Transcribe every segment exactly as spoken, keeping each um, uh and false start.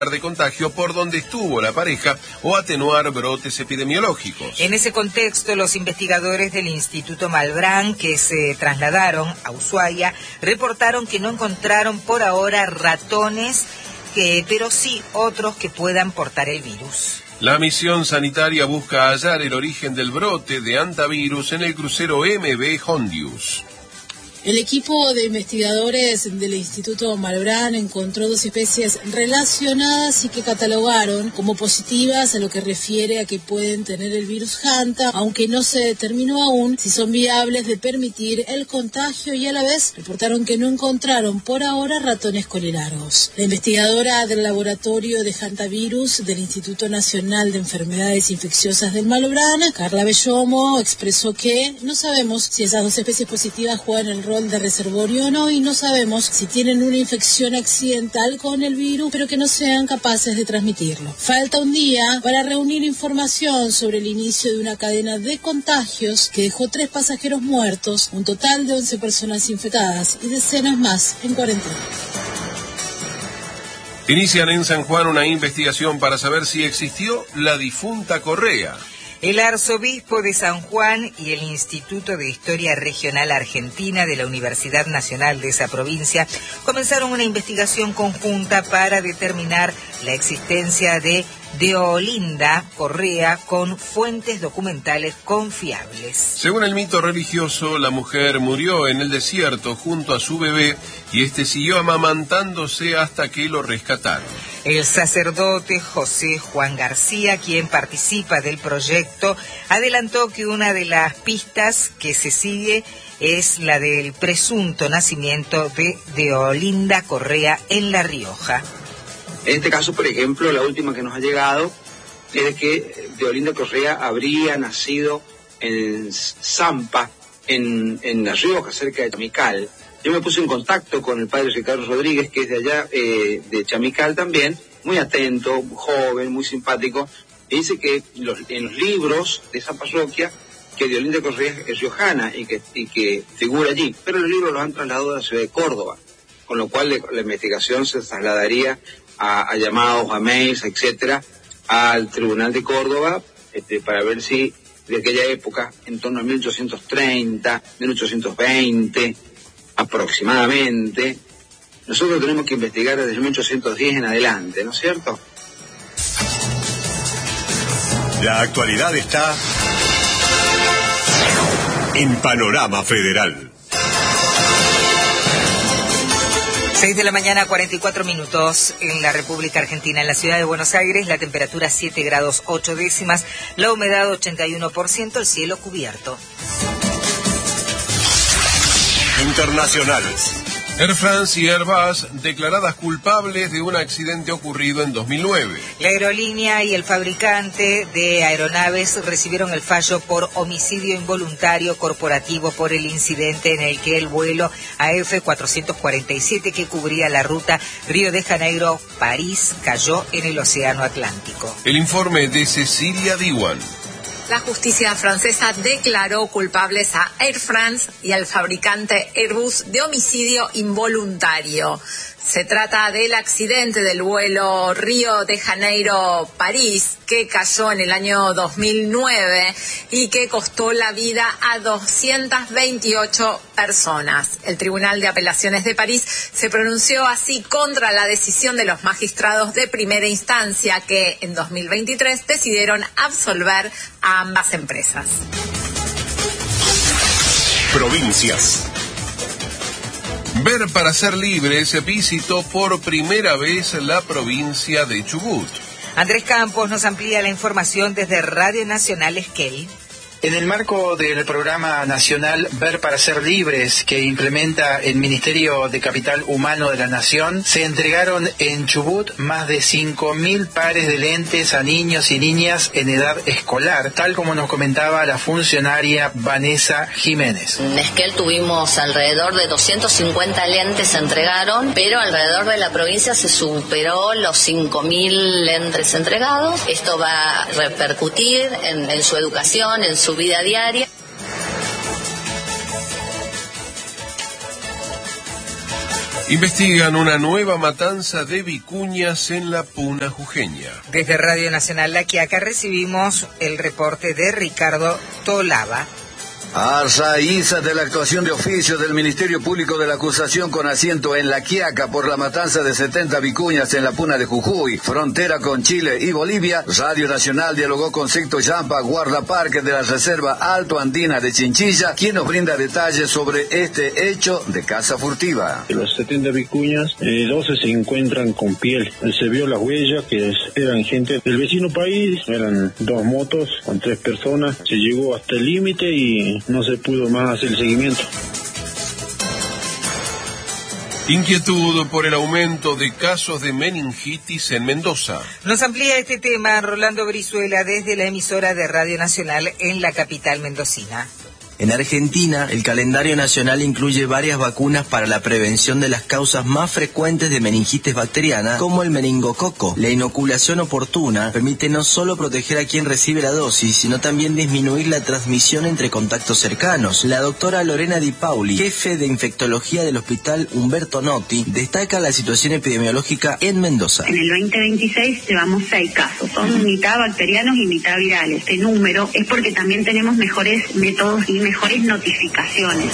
de contagio por donde estuvo la pareja o atenuar brotes epidemiológicos. En ese contexto, los investigadores del Instituto Malbrán, que se trasladaron a Ushuaia, reportaron que no encontraron por ahora ratones, que, pero sí otros que puedan portar el virus. La misión sanitaria busca hallar el origen del brote de hantavirus en el crucero M V Hondius. El equipo de investigadores del Instituto Malbrán encontró dos especies relacionadas y que catalogaron como positivas a lo que refiere a que pueden tener el virus Hanta, aunque no se determinó aún si son viables de permitir el contagio, y a la vez reportaron que no encontraron por ahora ratones colelargos. La investigadora del laboratorio de hantavirus del Instituto Nacional de Enfermedades Infecciosas del Malbrán, Carla Bellomo, expresó que no sabemos si esas dos especies positivas juegan el rol de reservorio o no, y no sabemos si tienen una infección accidental con el virus, pero que no sean capaces de transmitirlo. Falta un día para reunir información sobre el inicio de una cadena de contagios que dejó tres pasajeros muertos, un total de once personas infectadas y decenas más en cuarentena. Inician en San Juan una investigación para saber si existió la difunta Correa. El arzobispo de San Juan y el Instituto de Historia Regional Argentina de la Universidad Nacional de esa provincia comenzaron una investigación conjunta para determinar la existencia de Deolinda Correa con fuentes documentales confiables. Según el mito religioso, la mujer murió en el desierto junto a su bebé y este siguió amamantándose hasta que lo rescataron. El sacerdote José Juan García, quien participa del proyecto, adelantó que una de las pistas que se sigue es la del presunto nacimiento de Deolinda Correa en La Rioja. En este caso, por ejemplo, la última que nos ha llegado es de que Deolinda Correa habría nacido en Zampa, en, en La Rioja, cerca de Chamical. Yo me puse en contacto con el padre Ricardo Rodríguez, que es de allá, eh, de Chamical también, muy atento, joven, muy simpático, y dice que los, en los libros de esa parroquia, que Deolinda Correa es riojana y que, y que figura allí, pero los libros los han trasladado a la ciudad de Córdoba, con lo cual le, la investigación se trasladaría a, a llamados, a mails, etcétera, al Tribunal de Córdoba, este, para ver si de aquella época, en torno a mil ochocientos treinta, mil ochocientos veinte, aproximadamente, nosotros tenemos que investigar desde mil ochocientos diez en adelante, ¿no es cierto? La actualidad está en Panorama Federal. seis de la mañana, cuarenta y cuatro minutos en la República Argentina. En la ciudad de Buenos Aires, la temperatura siete grados ocho décimas, la humedad ochenta y uno por ciento, el cielo cubierto. Internacionales. Air France y Airbus declaradas culpables de un accidente ocurrido en dos mil nueve. La aerolínea y el fabricante de aeronaves recibieron el fallo por homicidio involuntario corporativo por el incidente en el que el vuelo A F cuatrocientos cuarenta y siete que cubría la ruta Río de Janeiro-París cayó en el Océano Atlántico. El informe de Cecilia Diwan. La justicia francesa declaró culpables a Air France y al fabricante Airbus de homicidio involuntario. Se trata del accidente del vuelo Río de Janeiro-París que cayó en el año dos mil nueve y que costó la vida a doscientas veintiocho personas. El Tribunal de Apelaciones de París se pronunció así contra la decisión de los magistrados de primera instancia que en dos mil veintitrés decidieron absolver a ambas empresas. Provincias. Ver para ser libres visitó por primera vez la provincia de Chubut. Andrés Campos nos amplía la información desde Radio Nacional Esquel. En el marco del programa nacional Ver para ser libres que implementa el Ministerio de Capital Humano de la Nación, se entregaron en Chubut más de cinco mil pares de lentes a niños y niñas en edad escolar, tal como nos comentaba la funcionaria Vanessa Jiménez. En Esquel tuvimos alrededor de doscientos cincuenta lentes se entregaron, pero alrededor de la provincia se superó los cinco mil lentes entregados. Esto va a repercutir en, en su educación, en su vida diaria. Investigan una nueva matanza de vicuñas en la Puna jujeña. Desde Radio Nacional La Quiaca recibimos el reporte de Ricardo Tolava. A raíz de la actuación de oficio del Ministerio Público de la Acusación con asiento en La Quiaca por la matanza de setenta vicuñas en la Puna de Jujuy, frontera con Chile y Bolivia, Radio Nacional dialogó con Secto Yampa, guardaparque de la Reserva Alto Andina de Chinchilla, quien nos brinda detalles sobre este hecho de caza furtiva. De los setenta vicuñas, eh, doce se encuentran con piel. Se vio las huellas que eran gente del vecino país, eran dos motos con tres personas. Se llegó hasta el límite y no se pudo más hacer el seguimiento. Inquietud por el aumento de casos de meningitis en Mendoza. Nos amplía este tema Rolando Brizuela desde la emisora de Radio Nacional en la capital mendocina. En Argentina, el calendario nacional incluye varias vacunas para la prevención de las causas más frecuentes de meningitis bacteriana, como el meningococo. La inoculación oportuna permite no solo proteger a quien recibe la dosis, sino también disminuir la transmisión entre contactos cercanos. La doctora Lorena Di Pauli, jefe de infectología del Hospital Humberto Notti, destaca la situación epidemiológica en Mendoza. En el veinte veintiséis llevamos seis casos, son mitad bacterianos y mitad virales. Este número es porque también tenemos mejores métodos y mejores mejores notificaciones.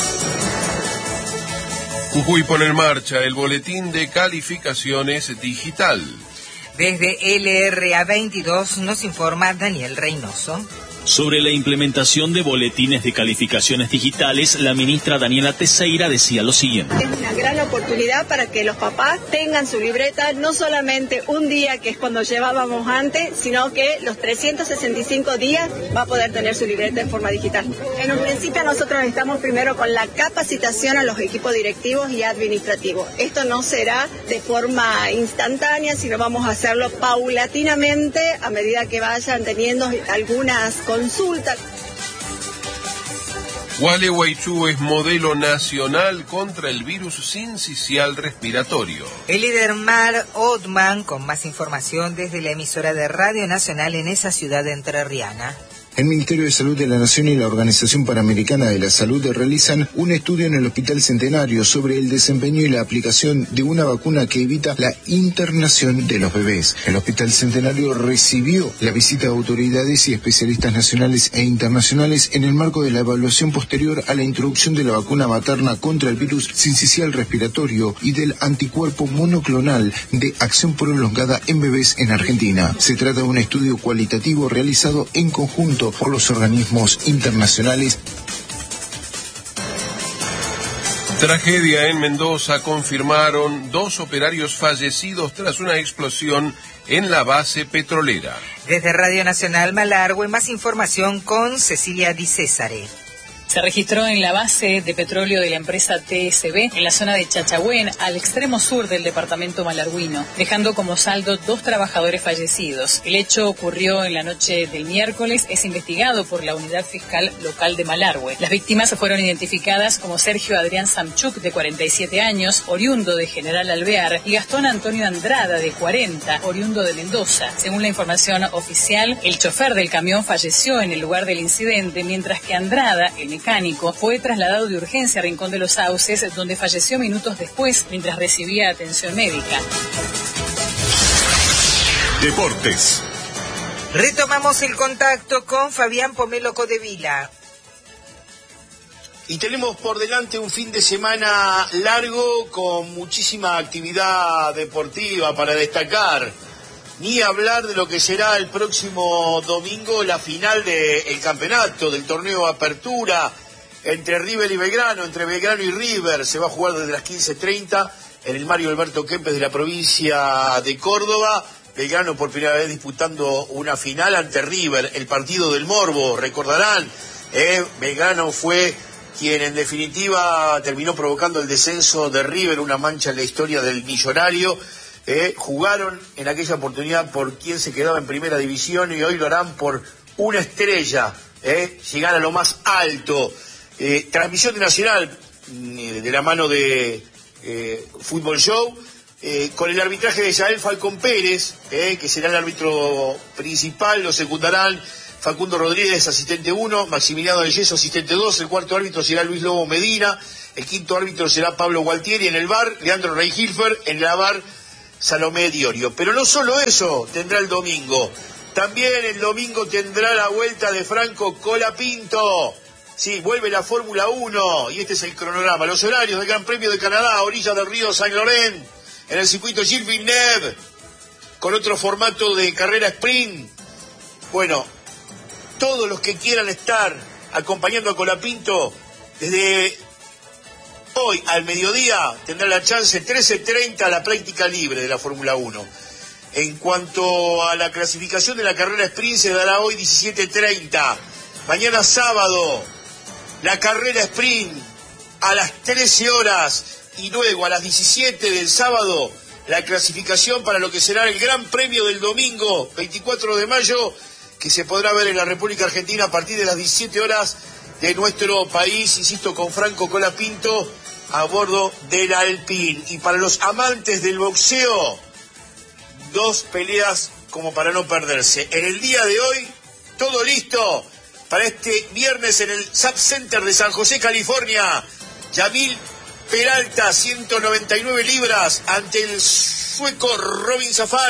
Jujuy pone en marcha el boletín de calificaciones digital. Desde L R A veintidós nos informa Daniel Reynoso. Sobre la implementación de boletines de calificaciones digitales, la ministra Daniela Teixeira decía lo siguiente. Es una gran oportunidad para que los papás tengan su libreta, no solamente un día, que es cuando llevábamos antes, sino que los trescientos sesenta y cinco días va a poder tener su libreta en forma digital. En un principio nosotros estamos primero con la capacitación a los equipos directivos y administrativos. Esto no será de forma instantánea, sino vamos a hacerlo paulatinamente a medida que vayan teniendo algunas consulta. Gualeguaychú es modelo nacional contra el virus sincicial respiratorio. El líder Mar Othman con más información desde la emisora de Radio Nacional en esa ciudad entrerriana. El Ministerio de Salud de la Nación y la Organización Panamericana de la Salud realizan un estudio en el Hospital Centenario sobre el desempeño y la aplicación de una vacuna que evita la internación de los bebés. El Hospital Centenario recibió la visita de autoridades y especialistas nacionales e internacionales en el marco de la evaluación posterior a la introducción de la vacuna materna contra el virus sincicial respiratorio y del anticuerpo monoclonal de acción prolongada en bebés en Argentina. Se trata de un estudio cualitativo realizado en conjunto por los organismos internacionales. Tragedia en Mendoza, confirmaron dos operarios fallecidos tras una explosión en la base petrolera. Desde Radio Nacional Malargüe, más información con Cecilia Di Césare. Se registró en la base de petróleo de la empresa T S B en la zona de Chachahuén, al extremo sur del departamento malarguino, dejando como saldo dos trabajadores fallecidos. El hecho ocurrió en la noche del miércoles, es investigado por la Unidad Fiscal Local de Malargüe. Las víctimas fueron identificadas como Sergio Adrián Samchuk, de cuarenta y siete años, oriundo de General Alvear, y Gastón Antonio Andrada, de cuarenta, oriundo de Mendoza. Según la información oficial, el chofer del camión falleció en el lugar del incidente, mientras que Andrada, el mecánico, fue trasladado de urgencia a Rincón de los Sauces, donde falleció minutos después mientras recibía atención médica. Deportes. Retomamos el contacto con Fabián Pomelo Codevila. Y tenemos por delante un fin de semana largo con muchísima actividad deportiva para destacar. Ni hablar de lo que será el próximo domingo la final del campeonato, del torneo Apertura, entre River y Belgrano, entre Belgrano y River. Se va a jugar desde las quince treinta en el Mario Alberto Kempes de la provincia de Córdoba. Belgrano por primera vez disputando una final ante River, el partido del morbo, recordarán. Eh, Belgrano fue quien en definitiva terminó provocando el descenso de River, una mancha en la historia del millonario. Eh, jugaron en aquella oportunidad por quien se quedaba en primera división y hoy lo harán por una estrella, eh, llegar a lo más alto. Eh, transmisión de Nacional eh, de la mano de eh, Fútbol Show, eh, con el arbitraje de Yael Falcón Pérez, eh, que será el árbitro principal. Lo secundarán Facundo Rodríguez, asistente uno, Maximiliano del Yeso, asistente dos, el cuarto árbitro será Luis Lobo Medina, El quinto árbitro será Pablo Gualtieri en el V A R, Leandro Reyhilfer en la V A R, Salomé Diorio. Pero no solo eso tendrá el domingo. También el domingo tendrá la vuelta de Franco Colapinto. Sí, vuelve la Fórmula uno y este es el cronograma. Los horarios del Gran Premio de Canadá, a orillas del río Saint Laurent, en el circuito Gilles Villeneuve, con otro formato de carrera sprint. Bueno, todos los que quieran estar acompañando a Colapinto, desde hoy al mediodía tendrán la chance, trece treinta, la práctica libre de la Fórmula uno. En cuanto a la clasificación de la carrera sprint, se dará hoy diecisiete treinta. Mañana sábado, la carrera sprint a las trece horas y luego a las diecisiete del sábado, la clasificación para lo que será el Gran Premio del domingo, veinticuatro de mayo, que se podrá ver en la República Argentina a partir de las diecisiete horas de nuestro país, insisto, con Franco Colapinto a bordo del Alpine. Y para los amantes del boxeo, dos peleas como para no perderse. En el día de hoy, todo listo para este viernes en el Sub Center de San José, California. Yamil Peralta, ciento noventa y nueve libras, ante el sueco Robin Zafar.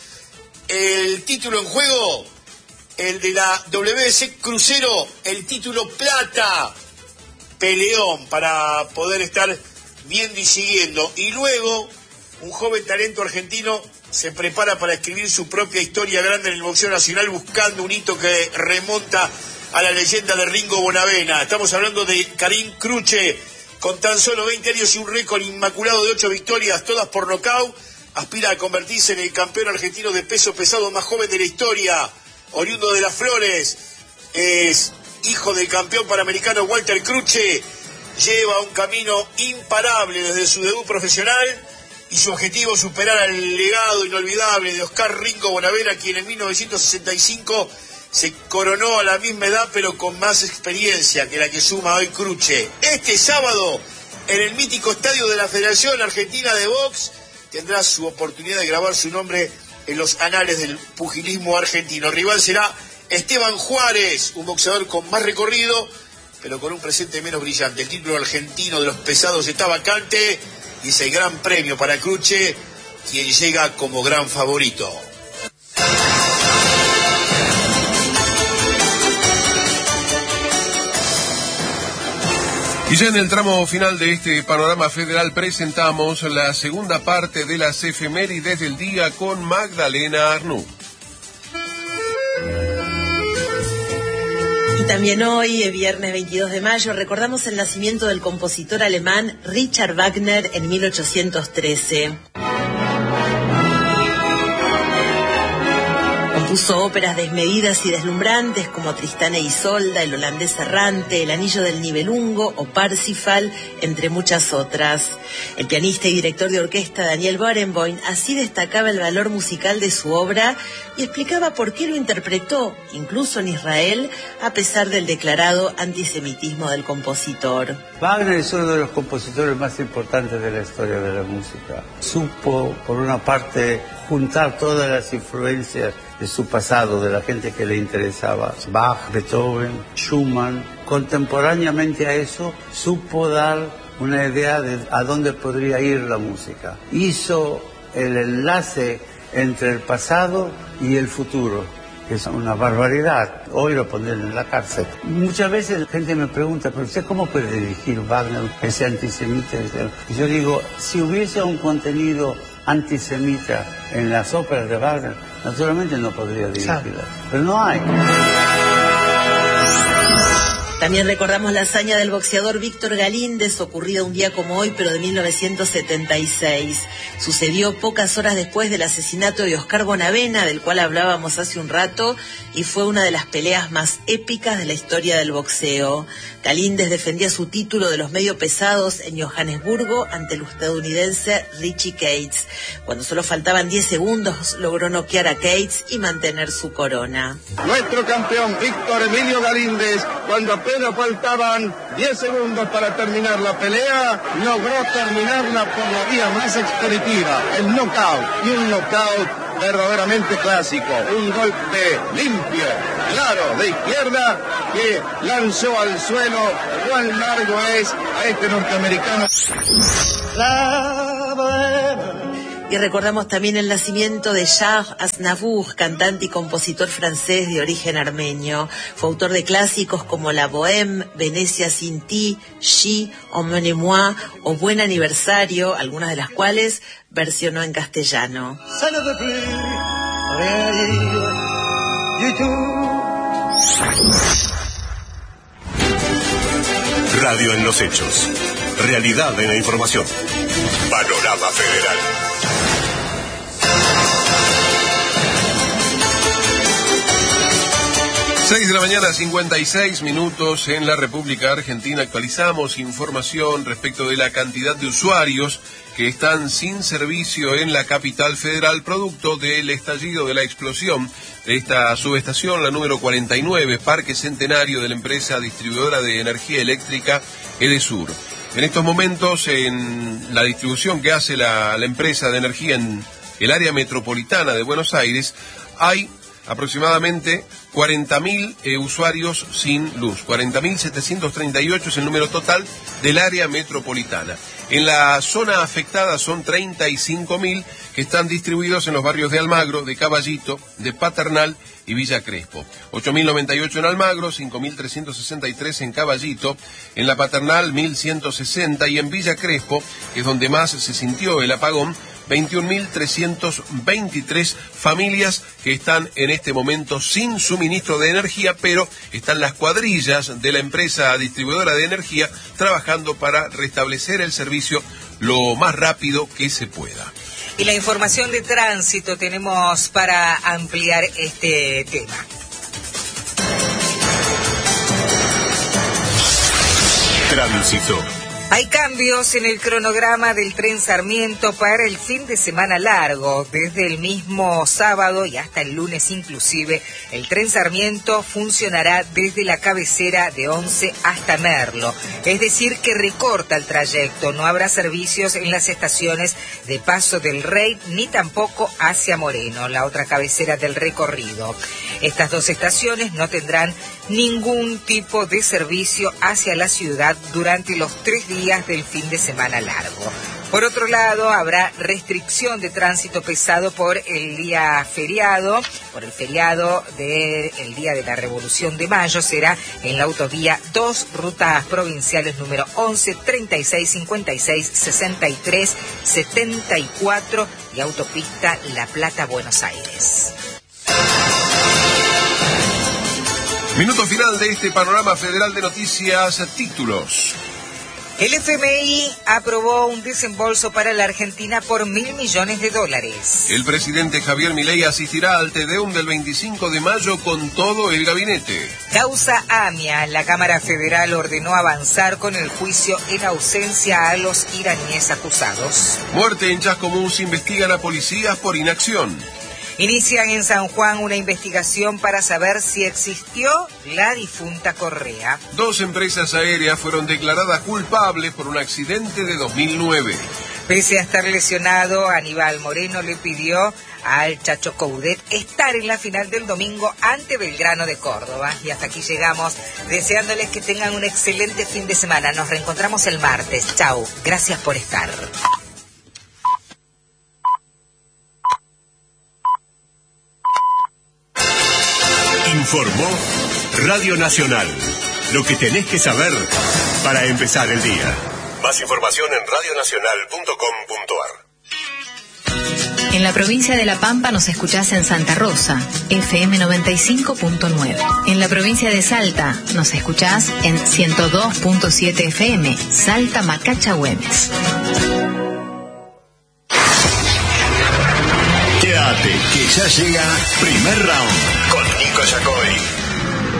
El título en juego, el de la W B C Crucero, el título plata. Peleón para poder estar viendo y siguiendo. Y luego, un joven talento argentino se prepara para escribir su propia historia grande en el boxeo nacional, buscando un hito que remonta a la leyenda de Ringo Bonavena. Estamos hablando de Karim Kruche, con tan solo veinte años y un récord inmaculado de ocho victorias, todas por nocaut. Aspira a convertirse en el campeón argentino de peso pesado más joven de la historia, oriundo de Las Flores. Es hijo del campeón panamericano Walter Kruche. Lleva un camino imparable desde su debut profesional y su objetivo superar al legado inolvidable de Oscar Ringo Bonavena, quien en mil novecientos sesenta y cinco se coronó a la misma edad pero con más experiencia que la que suma hoy Kruche. Este sábado, en el mítico estadio de la Federación Argentina de Box, tendrá su oportunidad de grabar su nombre en los anales del pugilismo argentino. El rival será Esteban Juárez, un boxeador con más recorrido, pero con un presente menos brillante. El título argentino de los pesados está vacante y es el gran premio para Kruche, quien llega como gran favorito. Y ya en el tramo final de este panorama federal presentamos la segunda parte de las efemérides del día con Magdalena Arnú. Y también hoy, viernes veintidós de mayo, recordamos el nacimiento del compositor alemán Richard Wagner en mil ochocientos trece. Compuso óperas desmedidas y deslumbrantes como Tristán e Isolda, El holandés errante, El anillo del Nibelungo o Parsifal, entre muchas otras. El pianista y director de orquesta Daniel Barenboim así destacaba el valor musical de su obra y explicaba por qué lo interpretó, incluso en Israel, a pesar del declarado antisemitismo del compositor. Wagner es uno de los compositores más importantes de la historia de la música. Supo, por una parte, juntar todas las influencias de su pasado, de la gente que le interesaba. Bach, Beethoven, Schumann. Contemporáneamente a eso, supo dar una idea de a dónde podría ir la música. Hizo el enlace entre el pasado y el futuro, que es una barbaridad. Hoy lo pondrían en la cárcel. Muchas veces la gente me pregunta, pero ¿usted cómo puede dirigir Wagner, ese antisemita? Y yo digo, si hubiese un contenido antisemita en las óperas de Wagner, naturalmente no podría dirigirla, pero no hay. También recordamos la hazaña del boxeador Víctor Galíndez, ocurrida un día como hoy, pero de mil novecientos setenta y seis. Sucedió pocas horas después del asesinato de Oscar Bonavena, del cual hablábamos hace un rato, y fue una de las peleas más épicas de la historia del boxeo. Galíndez defendía su título de los medio pesados en Johannesburgo ante el estadounidense Richie Cates. Cuando solo faltaban diez segundos, logró noquear a Cates y mantener su corona. Nuestro campeón Víctor Emilio Galíndez, cuando apenas faltaban diez segundos para terminar la pelea, logró terminarla por la vía más expeditiva, el knockout, y un knockout verdaderamente clásico. Un golpe limpio, claro, de izquierda, que lanzó al suelo. Cuán largo es a este norteamericano. Y recordamos también el nacimiento de Charles Aznavour, cantante y compositor francés de origen armenio. Fue autor de clásicos como La Bohème, Venecia sin ti, She, Emmenez-moi o Buen Aniversario, algunas de las cuales versionó en castellano. Radio en los hechos. Realidad en la información. Panorama Federal. seis de la mañana, cincuenta y seis minutos en la República Argentina. Actualizamos información respecto de la cantidad de usuarios que están sin servicio en la capital federal, producto del estallido de la explosión de esta subestación, la número cuarenta y nueve, Parque Centenario de la empresa distribuidora de energía eléctrica Edesur. En estos momentos, en la distribución que hace la, la empresa de energía en el área metropolitana de Buenos Aires, hay aproximadamente cuarenta mil eh, usuarios sin luz. cuarenta mil setecientos treinta y ocho es el número total del área metropolitana. En la zona afectada son treinta y cinco mil que están distribuidos en los barrios de Almagro, de Caballito, de Paternal y Villa Crespo. ocho mil noventa y ocho en Almagro, cinco mil trescientos sesenta y tres en Caballito, en la Paternal mil ciento sesenta y en Villa Crespo, que es donde más se sintió el apagón, veintiún mil trescientos veintitrés familias que están en este momento sin suministro de energía, pero están las cuadrillas de la empresa distribuidora de energía trabajando para restablecer el servicio lo más rápido que se pueda. Y la información de tránsito tenemos para ampliar este tema. Tránsito. Hay cambios en el cronograma del tren Sarmiento para el fin de semana largo. Desde el mismo sábado y hasta el lunes inclusive, el tren Sarmiento funcionará desde la cabecera de Once hasta Merlo. Es decir, que recorta el trayecto. No habrá servicios en las estaciones de Paso del Rey ni tampoco hacia Moreno, la otra cabecera del recorrido. Estas dos estaciones no tendrán ningún tipo de servicio hacia la ciudad durante los tres días del fin de semana largo. Por otro lado, habrá restricción de tránsito pesado por el día feriado, por el feriado del Día de la Revolución de Mayo. Será en la autovía dos, rutas provinciales número once, treinta y seis, cincuenta y seis, sesenta y tres, setenta y cuatro y autopista La Plata-Buenos Aires. Minuto final de este panorama federal de noticias. Títulos. El F M I aprobó un desembolso para la Argentina por mil millones de dólares. El presidente Javier Milei asistirá al Tedeum del veinticinco de mayo con todo el gabinete. Causa AMIA. La Cámara Federal ordenó avanzar con el juicio en ausencia a los iraníes acusados. Muerte en Chascomús. Investigan a policías por inacción. Inician en San Juan una investigación para saber si existió la difunta Correa. Dos empresas aéreas fueron declaradas culpables por un accidente de dos mil nueve. Pese a estar lesionado, Aníbal Moreno le pidió al Chacho Coudet estar en la final del domingo ante Belgrano de Córdoba. Y hasta aquí llegamos, deseándoles que tengan un excelente fin de semana. Nos reencontramos el martes. Chau, gracias por estar. Informó Radio Nacional. Lo que tenés que saber para empezar el día. Más información en radio nacional punto com punto ar. En la provincia de La Pampa nos escuchás en Santa Rosa, F M noventa y cinco punto nueve. En la provincia de Salta nos escuchás en ciento dos punto siete F M, Salta Macacha Güemes. Quédate, que ya llega Primer Round con Nico Yacoy.